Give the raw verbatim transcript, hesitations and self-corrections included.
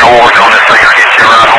I'll work on this thing. I'll get you around